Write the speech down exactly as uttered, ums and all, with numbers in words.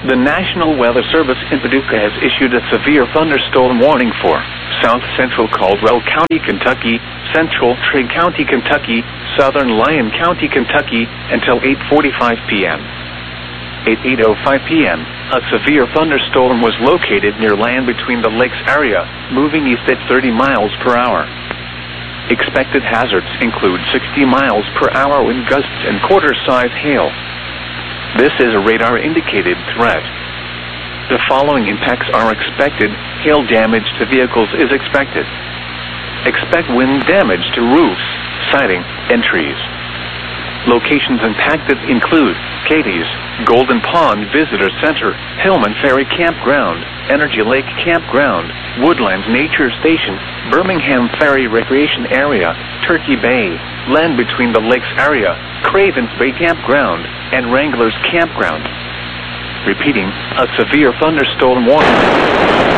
The National Weather Service in Paducah has issued a severe thunderstorm warning for South Central Caldwell County, Kentucky, Central Trigg County, Kentucky, Southern Lyon County, Kentucky, until eight forty-five p m At eight oh five p m, a severe thunderstorm was located near land between the lakes area, moving east at thirty miles per hour. Expected hazards include sixty miles per hour wind gusts and quarter-size hail. This is a radar-indicated threat. The following impacts are expected. Hail damage to vehicles is expected. Expect wind damage to roofs, siding, and trees. Locations impacted include Katie's, Golden Pond Visitor Center, Hillman Ferry Campground, Energy Lake Campground, Woodlands Nature Station, Birmingham Ferry Recreation Area, Turkey Bay, land between the lakes area, Cravens Bay Campground, and Wranglers Campground. Repeating, a severe thunderstorm warning.